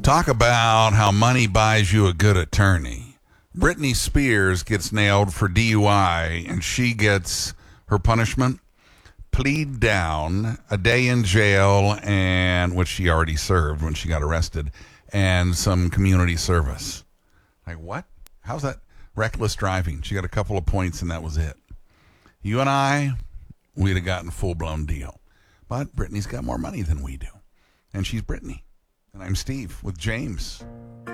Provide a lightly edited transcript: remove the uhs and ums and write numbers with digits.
Talk about how money buys you a good attorney. Britney Spears gets nailed for DUI, and she gets her punishment. Plead down, a day in jail, and which she already served when she got arrested, and some community service. Like, what? How's that? Reckless driving. She got a couple of points, and that was it. You and I, we'd have gotten a full-blown deal. But Britney's got more money than we do. And she's Britney. And I'm Steve with James